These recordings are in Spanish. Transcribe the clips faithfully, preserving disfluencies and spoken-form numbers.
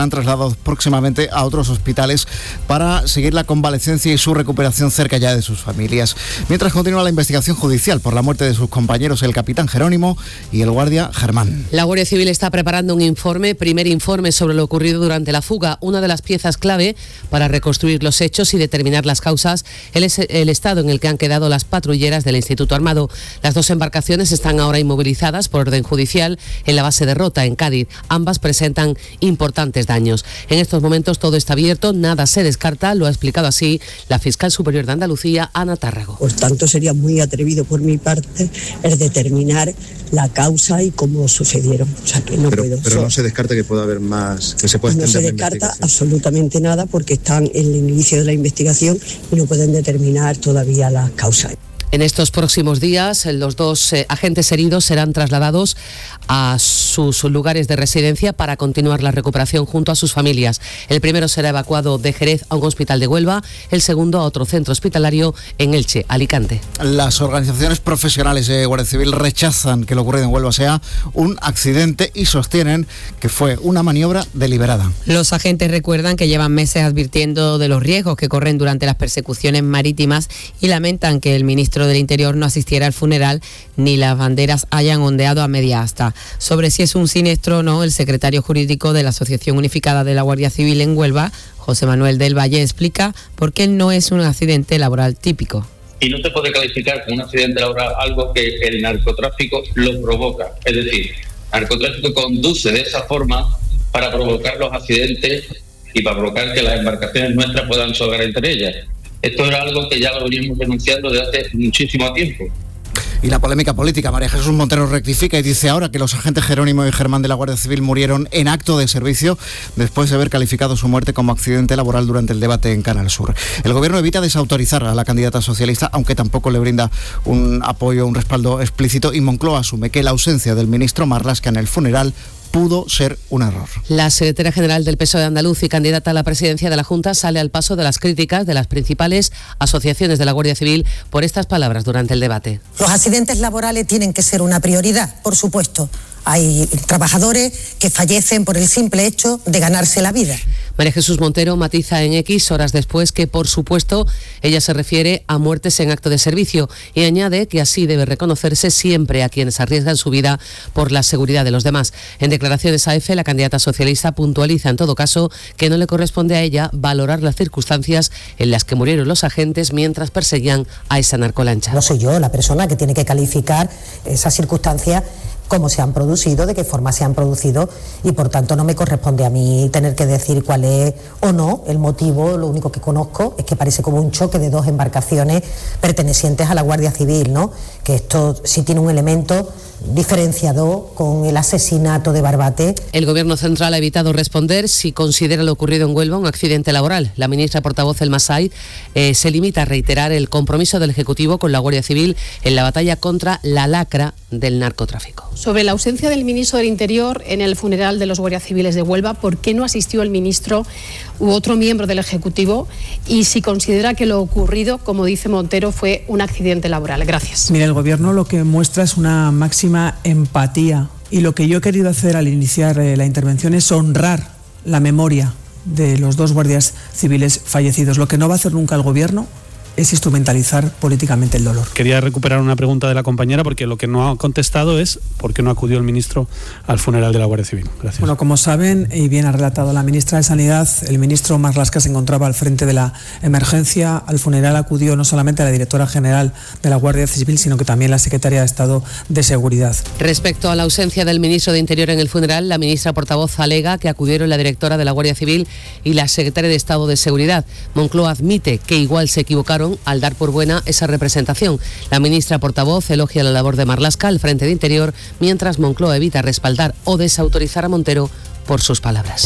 serán trasladados próximamente a otros hospitales para seguir la convalecencia y su recuperación cerca ya de sus familias. Mientras continúa la investigación judicial por la muerte de sus compañeros, el capitán Jerónimo y el guardia Germán. La Guardia Civil está preparando un informe, primer informe sobre lo ocurrido durante la fuga. Una de las piezas clave para reconstruir los hechos y determinar las causas es el estado en el que han quedado las patrulleras del Instituto Armado. Las dos embarcaciones están ahora inmovilizadas por orden judicial en la base de Rota, en Cádiz. Ambas presentan importantes daños. En estos momentos todo está abierto, nada se descarta, lo ha explicado así la fiscal superior de Andalucía, Ana Tárrago. Por tanto, sería muy atrevido por mi parte el determinar la causa y cómo sucedieron. O sea, que no pero, puedo. Pero no se descarta que pueda haber más, que se pueda No se descarta absolutamente nada porque están en el inicio de la investigación y no pueden determinar todavía las causas. En estos próximos días, los dos eh, agentes heridos serán trasladados a sus lugares de residencia para continuar la recuperación junto a sus familias. El primero será evacuado de Jerez a un hospital de Huelva, el segundo a otro centro hospitalario en Elche, Alicante. Las organizaciones profesionales de Guardia Civil rechazan que lo ocurrido en Huelva sea un accidente y sostienen que fue una maniobra deliberada. Los agentes recuerdan que llevan meses advirtiendo de los riesgos que corren durante las persecuciones marítimas y lamentan que el ministro del Interior no asistiera al funeral ni las banderas hayan ondeado a media asta. Sobre si es un siniestro o no, el secretario jurídico de la Asociación Unificada de la Guardia Civil en Huelva, José Manuel del Valle, explica por qué no es un accidente laboral típico. Y no se puede calificar como un accidente laboral algo que el narcotráfico lo provoca. Es decir, el narcotráfico conduce de esa forma para provocar los accidentes y para provocar que las embarcaciones nuestras puedan chocar entre ellas. Esto era algo que ya lo veníamos denunciando desde hace muchísimo tiempo. Y la polémica política. María Jesús Montero rectifica y dice ahora que los agentes Jerónimo y Germán de la Guardia Civil murieron en acto de servicio después de haber calificado su muerte como accidente laboral durante el debate en Canal Sur. El gobierno evita desautorizar a la candidata socialista, aunque tampoco le brinda un apoyo, un respaldo explícito, y Moncloa asume que la ausencia del ministro Marlaska en el funeral pudo ser un error. La secretaria general del P S O E de Andaluz y candidata a la presidencia de la Junta sale al paso de las críticas de las principales asociaciones de la Guardia Civil por estas palabras durante el debate. Los accidentes laborales tienen que ser una prioridad, por supuesto. Hay trabajadores que fallecen por el simple hecho de ganarse la vida. María Jesús Montero matiza en X horas después que, por supuesto, ella se refiere a muertes en acto de servicio y añade que así debe reconocerse siempre a quienes arriesgan su vida por la seguridad de los demás. En declaraciones a EFE, la candidata socialista puntualiza en todo caso que no le corresponde a ella valorar las circunstancias en las que murieron los agentes mientras perseguían a esa narcolancha. No soy yo la persona que tiene que calificar esas circunstancias, cómo se han producido, de qué forma se han producido, y por tanto no me corresponde a mí tener que decir cuál es o no el motivo. Lo único que conozco es que parece como un choque de dos embarcaciones pertenecientes a la Guardia Civil, ¿no? Que esto sí tiene un elemento diferenciador con el asesinato de Barbate. El Gobierno central ha evitado responder si considera lo ocurrido en Huelva un accidente laboral. La ministra portavoz El Masai eh, se limita a reiterar el compromiso del Ejecutivo con la Guardia Civil en la batalla contra la lacra del narcotráfico. Sobre la ausencia del ministro del Interior en el funeral de los guardias civiles de Huelva, ¿por qué no asistió el ministro u otro miembro del Ejecutivo? Y si considera que lo ocurrido, como dice Montero, fue un accidente laboral. Gracias. Mira, el Gobierno lo que muestra es una máxima empatía, y lo que yo he querido hacer al iniciar eh, la intervención es honrar la memoria de los dos guardias civiles fallecidos. Lo que no va a hacer nunca el Gobierno es instrumentalizar políticamente el dolor. Quería recuperar una pregunta de la compañera, porque lo que no ha contestado es por qué no acudió el ministro al funeral de la Guardia Civil. Gracias. Bueno, como saben, y bien ha relatado la ministra de Sanidad, el ministro Marlaska se encontraba al frente de la emergencia. Al funeral acudió no solamente la directora general de la Guardia Civil, sino que también la secretaria de Estado de Seguridad. Respecto a la ausencia del ministro de Interior en el funeral, la ministra portavoz alega que acudieron la directora de la Guardia Civil y la secretaria de Estado de Seguridad. Moncloa admite que igual se equivocaron al dar por buena esa representación. La ministra portavoz elogia la labor de Marlaska al frente de Interior, mientras Moncloa evita respaldar o desautorizar a Montero por sus palabras.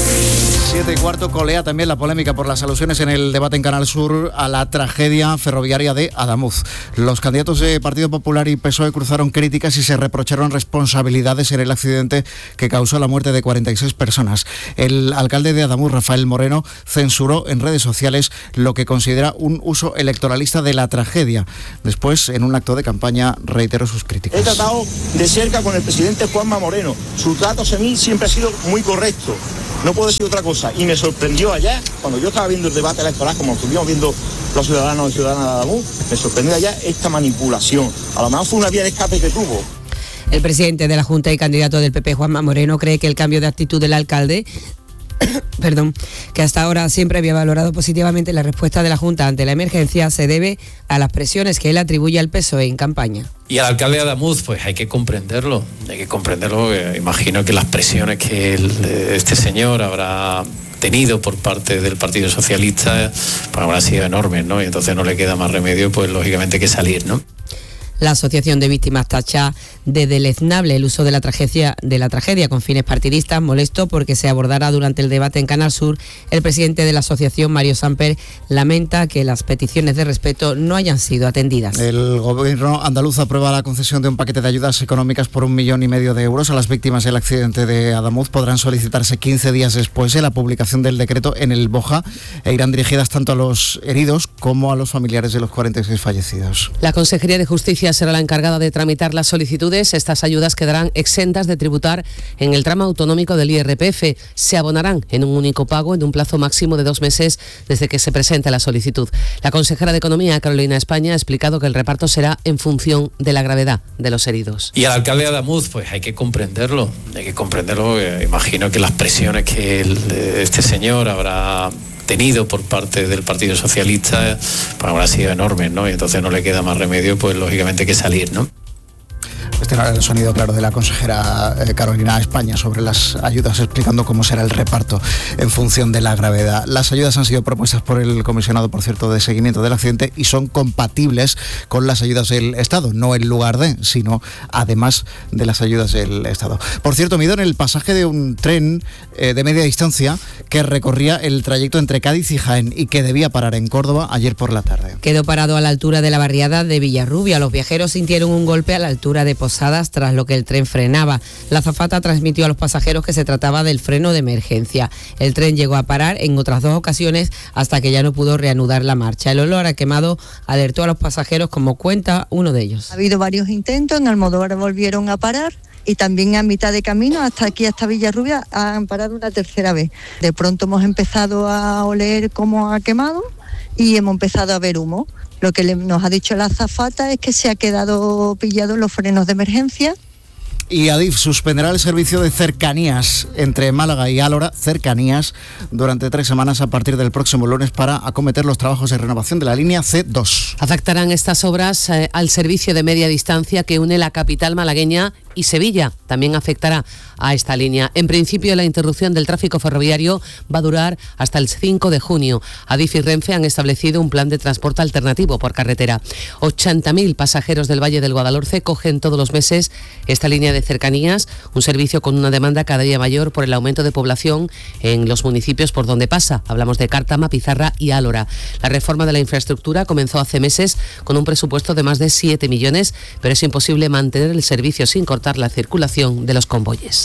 Siete y cuarto, colea también la polémica por las alusiones en el debate en Canal Sur a la tragedia ferroviaria de Adamuz. Los candidatos de Partido Popular y P S O E cruzaron críticas y se reprocharon responsabilidades en el accidente que causó la muerte de cuarenta y seis personas. El alcalde de Adamuz, Rafael Moreno, censuró en redes sociales lo que considera un uso electoralista de la tragedia. Después, en un acto de campaña, reiteró sus críticas. He tratado de cerca con el presidente Juanma Moreno. Su trato hacia mí siempre ha sido muy correcto. No puedo decir otra cosa. Y me sorprendió ayer, cuando yo estaba viendo el debate electoral, como estuvimos viendo los ciudadanos y ciudadanas de Adamuz, me sorprendió ayer esta manipulación. A lo mejor fue una vía de escape que tuvo. El presidente de la Junta y candidato del P P, Juanma Moreno, cree que el cambio de actitud del alcalde perdón, que hasta ahora siempre había valorado positivamente la respuesta de la Junta ante la emergencia, se debe a las presiones que él atribuye al P S O E en campaña. Y al alcalde de Adamuz, pues hay que comprenderlo, hay que comprenderlo. Eh, imagino que las presiones que el, este señor habrá tenido por parte del Partido Socialista, pues habrán sido enormes, ¿no? Y entonces no le queda más remedio, pues lógicamente, que salir, ¿no? La Asociación de Víctimas tacha de deleznable el uso de la tragedia, de la tragedia con fines partidistas, molesto porque se abordará durante el debate en Canal Sur. El presidente de la asociación, Mario Samper, lamenta que las peticiones de respeto no hayan sido atendidas. El gobierno andaluz aprueba la concesión de un paquete de ayudas económicas por un millón y medio de euros a las víctimas del accidente de Adamuz. Podrán solicitarse quince días después de la publicación del decreto en el BOJA e irán dirigidas tanto a los heridos como a los familiares de los cuarenta y seis fallecidos. La Consejería de Justicia será la encargada de tramitar las solicitudes. Estas ayudas quedarán exentas de tributar en el tramo autonómico del I R P F. Se abonarán en un único pago en un plazo máximo de dos meses desde que se presente la solicitud. La consejera de Economía, Carolina España, ha explicado que el reparto será en función de la gravedad de los heridos. Y al alcalde de Adamuz, pues hay que comprenderlo, hay que comprenderlo. Eh, imagino que las presiones que el, este señor habrá tenido por parte del Partido Socialista, pues habrá sido enormes, ¿no? Y entonces no le queda más remedio, pues lógicamente, que salir, ¿no? Este era el sonido claro de la consejera eh, Carolina España sobre las ayudas, explicando cómo será el reparto en función de la gravedad. Las ayudas han sido propuestas por el comisionado, por cierto, de seguimiento del accidente y son compatibles con las ayudas del Estado, no en lugar de, sino además de las ayudas del Estado. Por cierto, mido en el pasaje de un tren eh, de media distancia que recorría el trayecto entre Cádiz y Jaén y que debía parar en Córdoba ayer por la tarde. Quedó parado a la altura de la barriada de Villarrubia. Los viajeros sintieron un golpe a la altura de Posadas, tras lo que el tren frenaba. La azafata transmitió a los pasajeros que se trataba del freno de emergencia. El tren llegó a parar en otras dos ocasiones hasta que ya no pudo reanudar la marcha. El olor a quemado alertó a los pasajeros, como cuenta uno de ellos. Ha habido varios intentos, en Almodóvar volvieron a parar y también a mitad de camino, hasta aquí, hasta Villarrubia, han parado una tercera vez. De pronto hemos empezado a oler como ha quemado y hemos empezado a ver humo. Lo que le, nos ha dicho la azafata es que se ha quedado pillado en los frenos de emergencia. Y Adif suspenderá el servicio de cercanías entre Málaga y Álora, cercanías, durante tres semanas a partir del próximo lunes para acometer los trabajos de renovación de la línea C dos. Afectarán estas obras eh, al servicio de media distancia que une la capital malagueña y Sevilla. También afectará a esta línea. En principio, la interrupción del tráfico ferroviario va a durar hasta el cinco de junio. Adif y Renfe han establecido un plan de transporte alternativo por carretera. ochenta mil pasajeros del Valle del Guadalhorce cogen todos los meses esta línea de cercanías, un servicio con una demanda cada día mayor por el aumento de población en los municipios por donde pasa. Hablamos de Cártama, Pizarra y Álora. La reforma de la infraestructura comenzó hace meses con un presupuesto de más de siete millones, pero es imposible mantener el servicio sin cortar la circulación de los convoyes.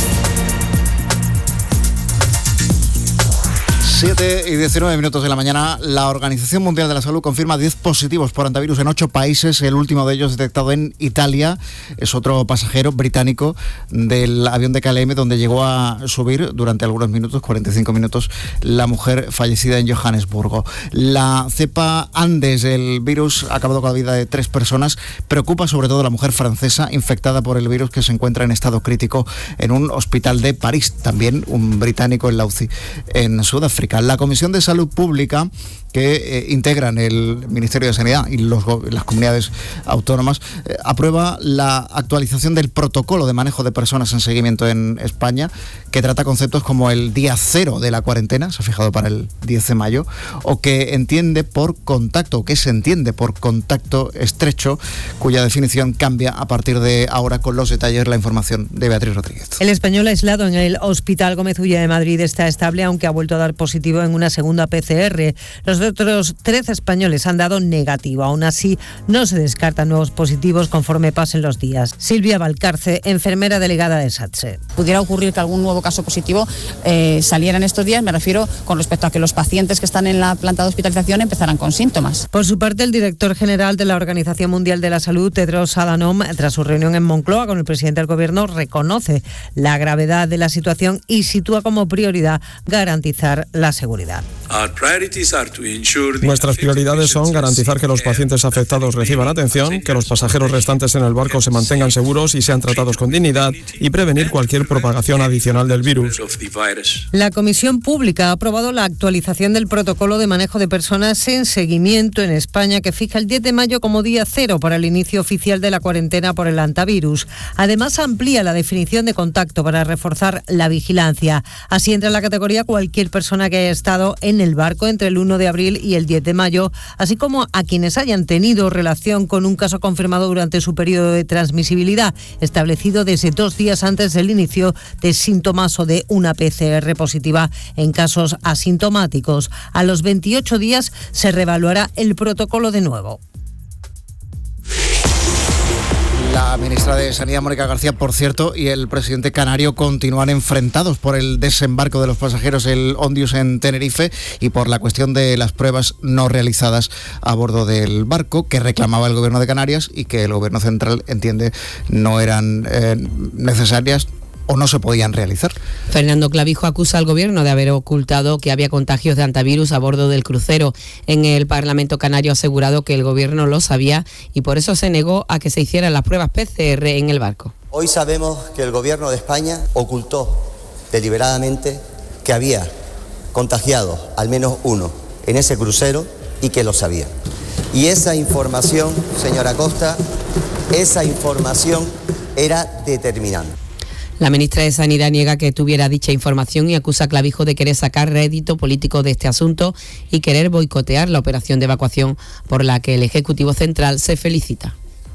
siete y diecinueve minutos de la mañana, la Organización Mundial de la Salud confirma diez positivos por hantavirus en ocho países, el último de ellos detectado en Italia. Es otro pasajero británico del avión de K L M, donde llegó a subir durante algunos minutos, cuarenta y cinco minutos, la mujer fallecida en Johannesburgo. La cepa Andes del virus ha acabado con la vida de tres personas. Preocupa sobre todo a la mujer francesa infectada por el virus, que se encuentra en estado crítico en un hospital de París. También un británico en la U C I en Sudáfrica. La Comisión de Salud Pública, que eh, integran el Ministerio de Sanidad y los, las comunidades autónomas, eh, aprueba la actualización del protocolo de manejo de personas en seguimiento en España, que trata conceptos como el día cero de la cuarentena, se ha fijado para el diez de mayo, o que entiende por contacto, que se entiende por contacto estrecho, cuya definición cambia a partir de ahora. Con los detalles, la información de Beatriz Rodríguez. El español aislado en el Hospital Gómez Ulla de Madrid está estable, aunque ha vuelto a dar positivo positivo en una segunda P C R. Los otros trece españoles han dado negativo. Aún así, no se descartan nuevos positivos conforme pasen los días. Silvia Valcarce, enfermera delegada de SATSE. Pudiera ocurrir que algún nuevo caso positivo eh, saliera en estos días, me refiero con respecto a que los pacientes que están en la planta de hospitalización empezaran con síntomas. Por su parte, el director general de la Organización Mundial de la Salud, Tedros Adhanom, tras su reunión en Moncloa con el presidente del Gobierno, reconoce la gravedad de la situación y sitúa como prioridad garantizar la seguridad. Nuestras prioridades son garantizar que los pacientes afectados reciban atención, que los pasajeros restantes en el barco se mantengan seguros y sean tratados con dignidad y prevenir cualquier propagación adicional del virus. La Comisión Pública ha aprobado la actualización del protocolo de manejo de personas en seguimiento en España, que fija el diez de mayo como día cero para el inicio oficial de la cuarentena por el hantavirus. Además, amplía la definición de contacto para reforzar la vigilancia. Así entra en la categoría cualquier persona que haya estado en el barco entre el uno de abril y el diez de mayo, así como a quienes hayan tenido relación con un caso confirmado durante su periodo de transmisibilidad, establecido desde dos días antes del inicio de síntomas o de una P C R positiva en casos asintomáticos. A los veintiocho días se reevaluará el protocolo de nuevo. La ministra de Sanidad, Mónica García, por cierto, y el presidente canario continúan enfrentados por el desembarco de los pasajeros el Ondius en Tenerife y por la cuestión de las pruebas no realizadas a bordo del barco que reclamaba el gobierno de Canarias y que el gobierno central entiende no eran eh, necesarias o no se podían realizar. Fernando Clavijo acusa al gobierno de haber ocultado que había contagios de hantavirus a bordo del crucero. En el Parlamento canario ha asegurado que el gobierno lo sabía y por eso se negó a que se hicieran las pruebas P C R en el barco. Hoy sabemos que el gobierno de España ocultó deliberadamente que había contagiado al menos uno en ese crucero y que lo sabía. Y esa información, señora Costa, esa información era determinante. La ministra de Sanidad niega que tuviera dicha información y acusa a Clavijo de querer sacar rédito político de este asunto y querer boicotear la operación de evacuación por la que el Ejecutivo Central se felicita.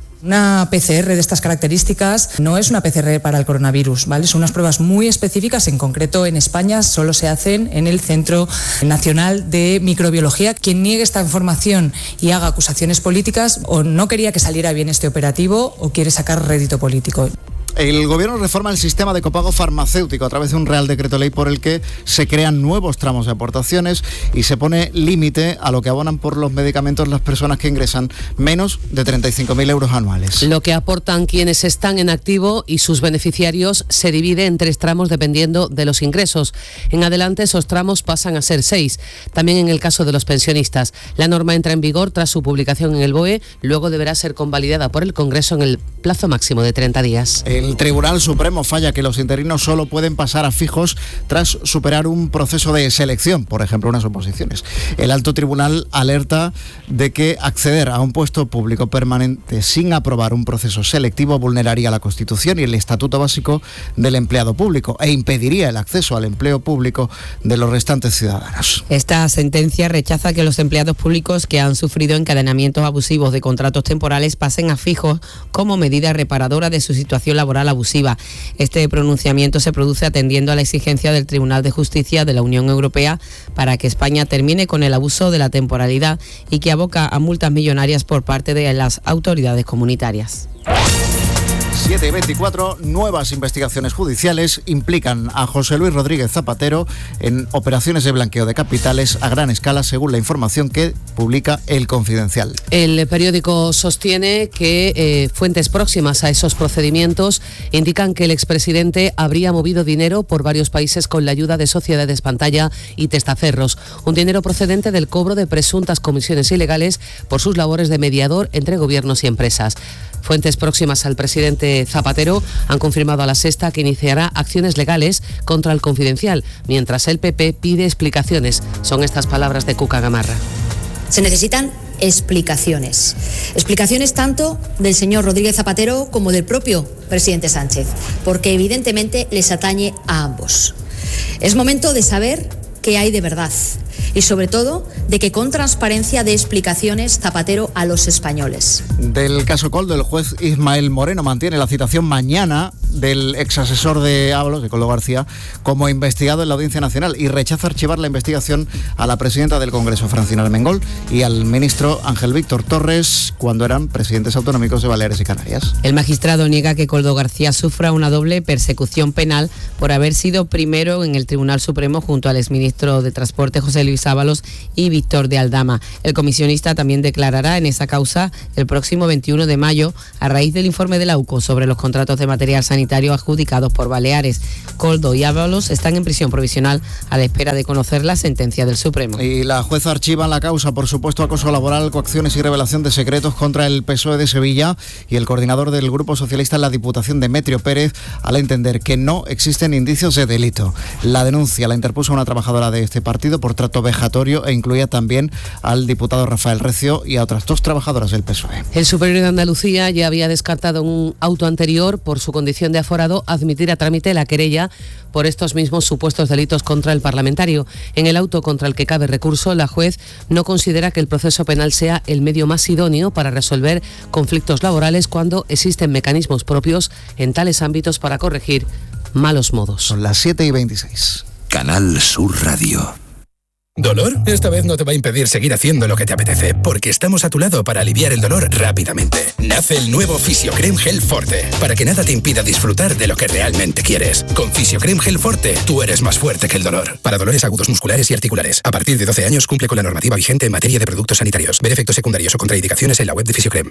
Una P C R de estas características no es una P C R para el coronavirus, ¿vale? Son unas pruebas muy específicas, en concreto en España solo se hacen en el Centro Nacional de Microbiología. Quien niegue esta información y haga acusaciones políticas o no quería que saliera bien este operativo o quiere sacar rédito político. El gobierno reforma el sistema de copago farmacéutico a través de un Real Decreto Ley por el que se crean nuevos tramos de aportaciones y se pone límite a lo que abonan por los medicamentos las personas que ingresan menos de treinta y cinco mil euros anuales. Lo que aportan quienes están en activo y sus beneficiarios se divide en tres tramos dependiendo de los ingresos. En adelante esos tramos pasan a ser seis. También en el caso de los pensionistas. La norma entra en vigor tras su publicación en el B O E, luego deberá ser convalidada por el Congreso en el plazo máximo de treinta días. El Tribunal Supremo falla que los interinos solo pueden pasar a fijos tras superar un proceso de selección, por ejemplo, unas oposiciones. El alto tribunal alerta de que acceder a un puesto público permanente sin aprobar un proceso selectivo vulneraría la Constitución y el Estatuto Básico del Empleado Público e impediría el acceso al empleo público de los restantes ciudadanos. Esta sentencia rechaza que los empleados públicos que han sufrido encadenamientos abusivos de contratos temporales pasen a fijos como medida reparadora de su situación laboral abusiva. Este pronunciamiento se produce atendiendo a la exigencia del Tribunal de Justicia de la Unión Europea para que España termine con el abuso de la temporalidad y que aboca a multas millonarias por parte de las autoridades comunitarias. siete y veinticuatro, nuevas investigaciones judiciales implican a José Luis Rodríguez Zapatero en operaciones de blanqueo de capitales a gran escala, según la información que publica El Confidencial. El periódico sostiene que eh, fuentes próximas a esos procedimientos indican que el expresidente habría movido dinero por varios países con la ayuda de sociedades pantalla y testaferros, un dinero procedente del cobro de presuntas comisiones ilegales por sus labores de mediador entre gobiernos y empresas. Fuentes próximas al presidente Zapatero han confirmado a La Sexta que iniciará acciones legales contra El Confidencial, mientras el P P pide explicaciones. Son estas palabras de Cuca Gamarra. Se necesitan explicaciones. Explicaciones tanto del señor Rodríguez Zapatero como del propio presidente Sánchez, porque evidentemente les atañe a ambos. Es momento de saber qué hay de verdad y sobre todo de que con transparencia dé explicaciones Zapatero a los españoles. Del caso Coldo, el juez Ismael Moreno mantiene la citación mañana del exasesor de Ábalos, de Koldo García, como investigado en la Audiencia Nacional y rechaza archivar la investigación a la presidenta del Congreso, Francina Armengol, y al ministro Ángel Víctor Torres, cuando eran presidentes autonómicos de Baleares y Canarias. El magistrado niega que Koldo García sufra una doble persecución penal por haber sido primero en el Tribunal Supremo junto al exministro de Transporte José Luis Ábalos y Víctor de Aldama. El comisionista también declarará en esa causa el próximo veintiuno de mayo a raíz del informe de la U C O sobre los contratos de material sanitario adjudicados por Baleares. Koldo y Ábalos están en prisión provisional a la espera de conocer la sentencia del Supremo. Y la jueza archiva la causa por supuesto acoso laboral, coacciones y revelación de secretos contra el P S O E de Sevilla y el coordinador del Grupo Socialista en la Diputación, Demetrio Pérez, al entender que no existen indicios de delito. La denuncia la interpuso una trabajadora de este partido por trato vejatorio e incluía también al diputado Rafael Recio y a otras dos trabajadoras del P S O E. El Superior de Andalucía ya había descartado en un auto anterior, por su condición de aforado, admitir a trámite la querella por estos mismos supuestos delitos contra el parlamentario. En el auto contra el que cabe recurso, la juez no considera que el proceso penal sea el medio más idóneo para resolver conflictos laborales cuando existen mecanismos propios en tales ámbitos para corregir malos modos. Son las siete y veintiséis. Canal Sur Radio. ¿Dolor? Esta vez no te va a impedir seguir haciendo lo que te apetece, porque estamos a tu lado para aliviar el dolor rápidamente. Nace el nuevo Fisiocrem Gel Forte, para que nada te impida disfrutar de lo que realmente quieres. Con Fisiocrem Gel Forte, tú eres más fuerte que el dolor. Para dolores agudos musculares y articulares. A partir de doce años cumple con la normativa vigente en materia de productos sanitarios. Ver efectos secundarios o contraindicaciones en la web de Fisiocrem.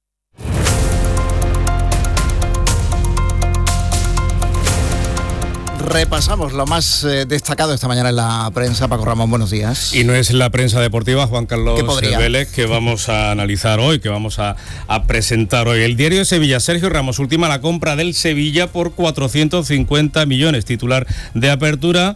Repasamos lo más eh, destacado esta mañana en la prensa. Paco Ramón, buenos días. Y no es la prensa deportiva, Juan Carlos Vélez, que vamos a analizar hoy, que vamos a, a presentar hoy. El Diario de Sevilla, Sergio Ramos ultima la compra del Sevilla por cuatrocientos cincuenta millones. Titular de Apertura,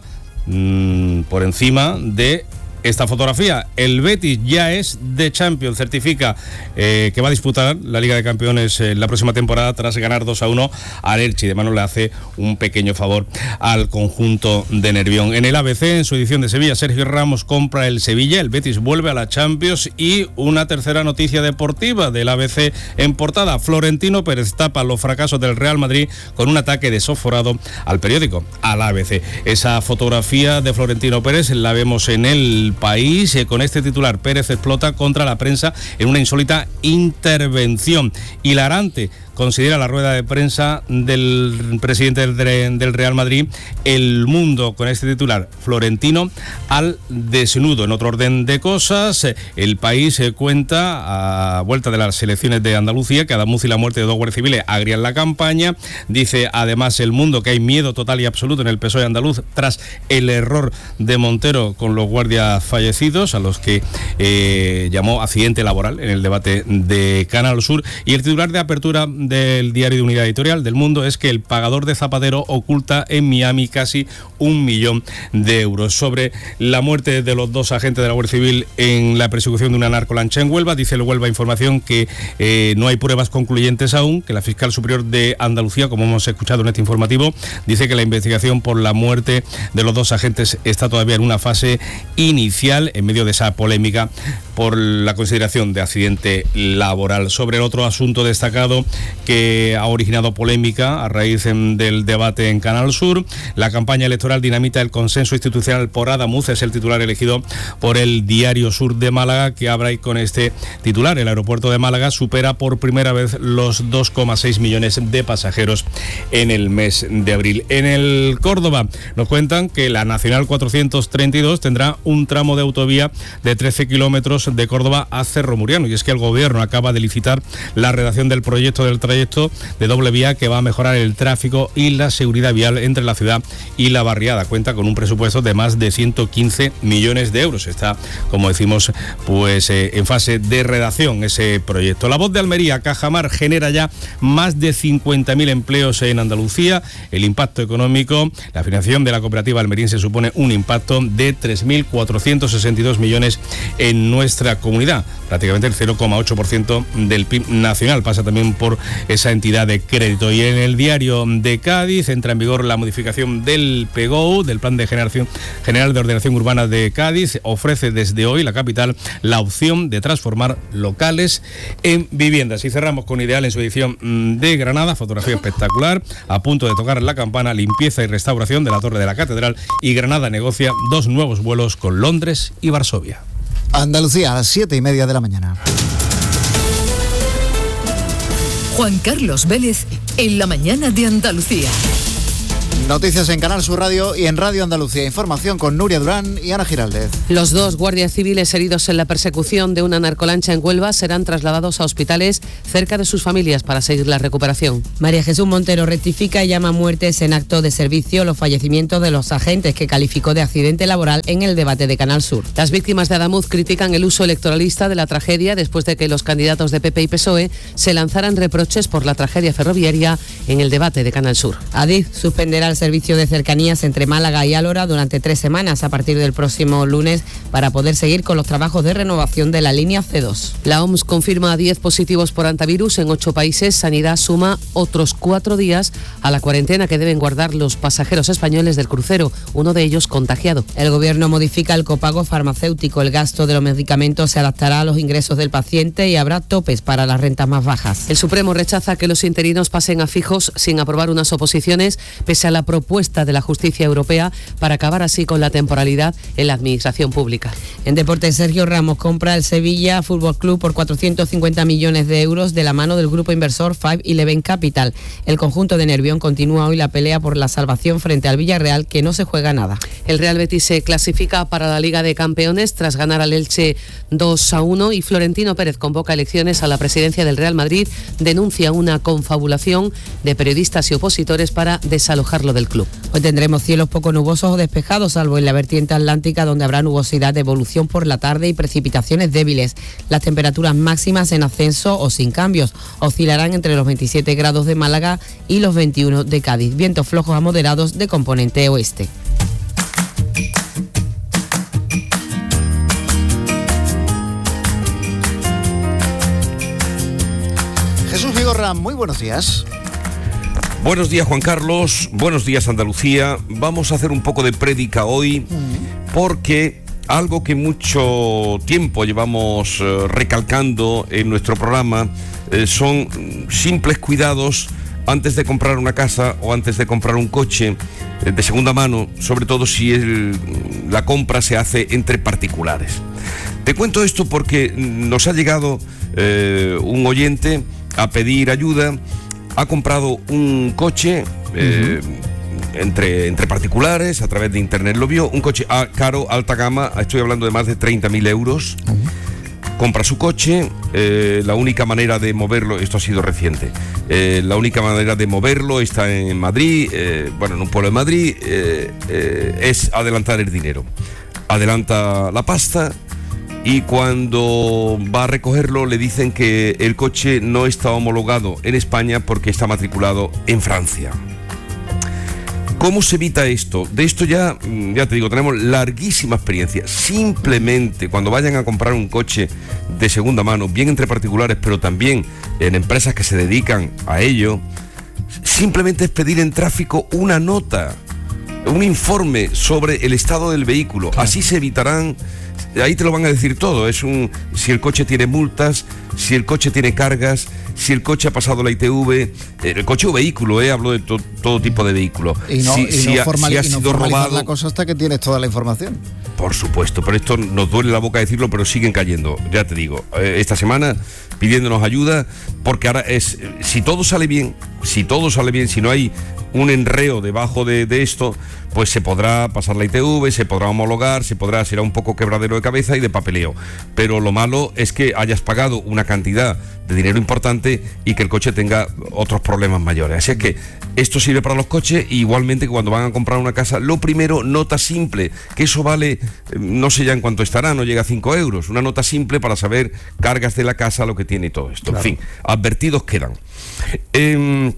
mmm, por encima de esta fotografía. El Betis ya es de Champions, certifica eh, que va a disputar la Liga de Campeones eh, la próxima temporada tras ganar dos a uno al Elche. De mano le hace un pequeño favor al conjunto de Nervión. En el A B C, en su edición de Sevilla, Sergio Ramos compra el Sevilla, el Betis vuelve a la Champions y una tercera noticia deportiva del A B C en portada. Florentino Pérez tapa los fracasos del Real Madrid con un ataque desaforado al periódico, al A B C. Esa fotografía de Florentino Pérez la vemos en el País, eh, con este titular: Pérez explota contra la prensa en una insólita intervención. Hilarante considera la rueda de prensa del presidente del, del Real Madrid. El Mundo, con este titular: Florentino al desnudo. En otro orden de cosas, El País eh, cuenta, a vuelta de las elecciones de Andalucía, que Adamuz y la muerte de dos guardias civiles agrian la campaña. Dice además El Mundo que hay miedo total y absoluto en el P S O E andaluz tras el error de Montero con los guardias fallecidos, a los que eh, llamó accidente laboral en el debate de Canal Sur. Y el titular de Apertura del Diario de Unidad Editorial del Mundo es que el pagador de Zapatero oculta en Miami casi un millón de euros. Sobre la muerte de los dos agentes de la Guardia Civil en la persecución de una narcolancha en Huelva, dice el Huelva Información que eh, no hay pruebas concluyentes aún, que la fiscal superior de Andalucía, como hemos escuchado en este informativo, dice que la investigación por la muerte de los dos agentes está todavía en una fase inicial, en medio de esa polémica por la consideración de accidente laboral. Sobre el otro asunto destacado que ha originado polémica a raíz del debate en Canal Sur, la campaña electoral dinamita el consenso institucional por Adamuz, es el titular elegido por el Diario Sur de Málaga, que abre con este titular: el aeropuerto de Málaga supera por primera vez los dos coma seis millones de pasajeros en el mes de abril. En el Córdoba nos cuentan que la Nacional cuatrocientos treinta y dos tendrá un tramo de autovía de trece kilómetros de Córdoba a Cerro Muriano, y es que el gobierno acaba de licitar la redacción del proyecto del trayecto de doble vía que va a mejorar el tráfico y la seguridad vial entre la ciudad y la barriada. Cuenta con un presupuesto de más de ciento quince millones de euros. Está, como decimos, pues eh, en fase de redacción ese proyecto. La Voz de Almería, Cajamar genera ya más de cincuenta mil empleos en Andalucía. El impacto económico, la financiación de la cooperativa almeriense supone un impacto de tres mil cuatrocientos sesenta y dos millones en nuestra nuestra comunidad. Prácticamente el cero coma ocho por ciento del P I B nacional pasa también por esa entidad de crédito. Y en el diario de Cádiz entra en vigor la modificación del P G O U, del Plan de Generación General de Ordenación Urbana de Cádiz. Ofrece desde hoy la capital la opción de transformar locales en viviendas. Y cerramos con Ideal en su edición de Granada, fotografía espectacular, a punto de tocar la campana, limpieza y restauración de la Torre de la Catedral, y Granada negocia dos nuevos vuelos con Londres y Varsovia. Andalucía, a las siete y media de la mañana. Juan Carlos Vélez, en la mañana de Andalucía. Noticias en Canal Sur Radio y en Radio Andalucía. Información con Nuria Durán y Ana Giraldez. Los dos guardias civiles heridos en la persecución de una narcolancha en Huelva serán trasladados a hospitales cerca de sus familias para seguir la recuperación. María Jesús Montero rectifica y llama muertes en acto de servicio los fallecimientos de los agentes que calificó de accidente laboral en el debate de Canal Sur. Las víctimas de Adamuz critican el uso electoralista de la tragedia después de que los candidatos de P P y P S O E se lanzaran reproches por la tragedia ferroviaria en el debate de Canal Sur. Adif suspenderá el servicio de cercanías entre Málaga y Álora durante tres semanas a partir del próximo lunes para poder seguir con los trabajos de renovación de la línea C dos. La O M S confirma diez positivos por antivirus en ocho países. Sanidad suma otros cuatro días a la cuarentena que deben guardar los pasajeros españoles del crucero, uno de ellos contagiado. El gobierno modifica el copago farmacéutico. El gasto de los medicamentos se adaptará a los ingresos del paciente y habrá topes para las rentas más bajas. El Supremo rechaza que los interinos pasen a fijos sin aprobar unas oposiciones, pese a la propuesta de la justicia europea para acabar así con la temporalidad en la administración pública. En deportes, Sergio Ramos compra el Sevilla Fútbol Club por cuatrocientos cincuenta millones de euros de la mano del grupo inversor Five Eleven Capital. El conjunto de Nervión continúa hoy la pelea por la salvación frente al Villarreal, que no se juega nada. El Real Betis se clasifica para la Liga de Campeones tras ganar al Elche dos a uno y Florentino Pérez convoca elecciones a la presidencia del Real Madrid. Denuncia una confabulación de periodistas y opositores para desalojarlo del club. Hoy tendremos cielos poco nubosos o despejados, salvo en la vertiente atlántica, donde habrá nubosidad de evolución por la tarde y precipitaciones débiles. Las temperaturas máximas en ascenso o sin cambios oscilarán entre los veintisiete grados de Málaga y los veintiuno de Cádiz. Vientos flojos a moderados de componente oeste. Jesús Vigorra, muy buenos días. Buenos días, Juan Carlos. Buenos días, Andalucía. Vamos a hacer un poco de prédica hoy porque algo que mucho tiempo llevamos eh, recalcando en nuestro programa eh, son simples cuidados antes de comprar una casa o antes de comprar un coche eh, de segunda mano, sobre todo si el, la compra se hace entre particulares. Te cuento esto porque nos ha llegado eh, un oyente a pedir ayuda. Ha comprado un coche eh, uh-huh. entre, entre particulares, a través de internet lo vio, un coche a, caro, alta gama, estoy hablando de más de treinta mil euros. Uh-huh. Compra su coche, eh, la única manera de moverlo, esto ha sido reciente, eh, la única manera de moverlo está en Madrid, eh, bueno, en un pueblo de Madrid, eh, eh, es adelantar el dinero. Adelanta la pasta. Y cuando va a recogerlo le dicen que el coche no está homologado en España porque está matriculado en Francia. ¿Cómo se evita esto? De esto ya, ya te digo, tenemos larguísima experiencia. Simplemente cuando vayan a comprar un coche de segunda mano, bien entre particulares, pero también en empresas que se dedican a ello, simplemente es pedir en tráfico una nota, un informe sobre el estado del vehículo. Claro. Así se evitarán... Ahí te lo van a decir todo, es un si el coche tiene multas, si el coche tiene cargas, si el coche ha pasado la I T V, el coche o vehículo, eh, hablo de to, todo tipo de vehículo. Y no, si, y si no, ha, formal, si ha y no sido robado, la cosa hasta que tienes toda la información. Por supuesto, pero esto nos duele la boca decirlo, pero siguen cayendo, ya te digo, eh, esta semana pidiéndonos ayuda, porque ahora es, si todo sale bien, si todo sale bien, si no hay un enreo debajo de, de esto, pues se podrá pasar la I T V, se podrá homologar, se podrá, será un poco quebradero de cabeza y de papeleo. Pero lo malo es que hayas pagado una cantidad de dinero importante y que el coche tenga otros problemas mayores. Así es que esto sirve para los coches, y igualmente que cuando van a comprar una casa, lo primero, nota simple, que eso vale, no sé ya en cuánto estará, no llega a cinco euros, una nota simple para saber cargas de la casa, lo que tiene y todo esto. Claro. En fin, advertidos quedan. Eh,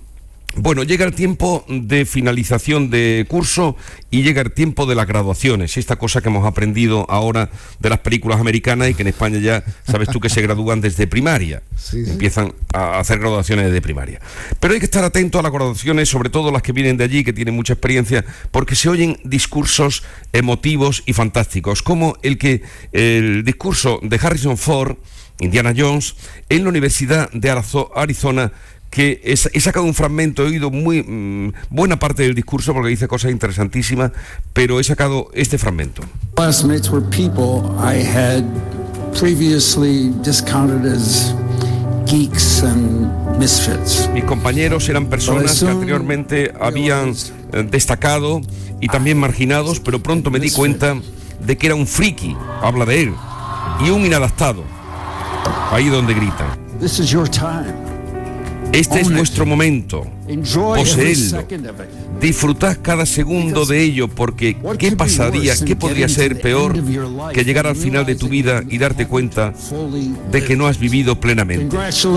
Bueno, llega el tiempo de finalización de curso y llega el tiempo de las graduaciones. Esta cosa que hemos aprendido ahora de las películas americanas y que en España ya sabes tú que se gradúan desde primaria. Sí, sí. Empiezan a hacer graduaciones desde primaria. Pero hay que estar atento a las graduaciones, sobre todo las que vienen de allí, que tienen mucha experiencia, porque se oyen discursos emotivos y fantásticos, como el que el discurso de Harrison Ford, Indiana Jones, en la Universidad de Arizona, que he, he sacado un fragmento, he oído muy mmm, buena parte del discurso porque dice cosas interesantísimas, pero he sacado este fragmento. Classmates were people I had previously discounted as geeks and misfits. Mis compañeros eran personas que anteriormente habían destacado y también marginados, pero pronto me di cuenta de que era un friki, habla de él, y un inadaptado. Ahí donde gritan. This is your time. Este es vuestro momento, poseedlo, disfrutad cada segundo de ello, porque ¿qué pasaría, qué podría ser peor que llegar al final de tu vida y darte cuenta de que no has vivido plenamente?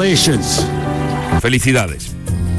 Felicidades.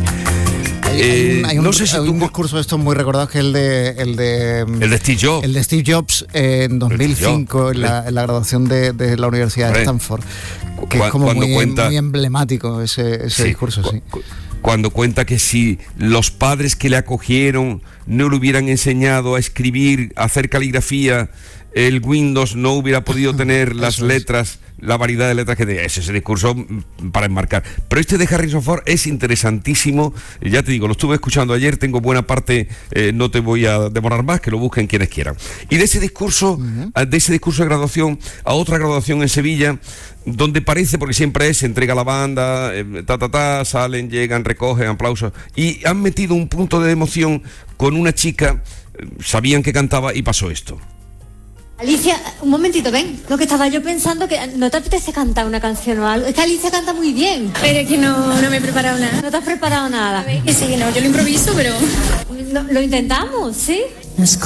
Eh, hay un, no sé si hay un discurso de estos muy recordado, que es el de el de el de Steve Jobs, el de Steve Jobs eh, en dos mil cinco en la, en la graduación de, de la Universidad de Stanford, que es como muy, cuenta, muy emblemático ese, ese sí, discurso. Sí. Cu cuando cuenta que si los padres que le acogieron no le hubieran enseñado a escribir, a hacer caligrafía, el Windows no hubiera podido tener las letras, la variedad de letras que tenía. Ese es el discurso para enmarcar. Pero este de Harrison Ford es interesantísimo. Ya te digo, lo estuve escuchando ayer, tengo buena parte, eh, no te voy a demorar más, que lo busquen quienes quieran. Y de ese discurso, uh-huh. de ese discurso de graduación a otra graduación en Sevilla, donde parece, porque siempre es, se entrega la banda, eh, ta, ta, ta, salen, llegan, recogen, aplausos, y han metido un punto de emoción con una chica, eh, sabían que cantaba y pasó esto. Alicia, un momentito, ven. Lo que estaba yo pensando, que no te apetece cantar una canción o algo. Es que Alicia canta muy bien. Pero es que no, no me he preparado nada. No te has preparado nada. Que sí, no, yo lo improviso, pero... No, lo intentamos, ¿sí?